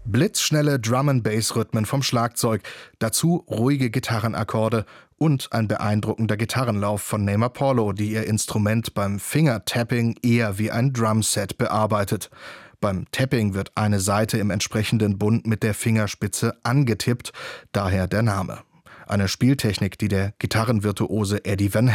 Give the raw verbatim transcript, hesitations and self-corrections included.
Blitzschnelle Drum-and-Bass-Rhythmen vom Schlagzeug, dazu ruhige Gitarrenakkorde und ein beeindruckender Gitarrenlauf von Naima Paulo, die ihr Instrument beim Finger-Tapping eher wie ein Drumset bearbeitet. Beim Tapping wird eine Saite im entsprechenden Bund mit der Fingerspitze angetippt, daher der Name. Eine Spieltechnik, die der Gitarrenvirtuose Eddie Van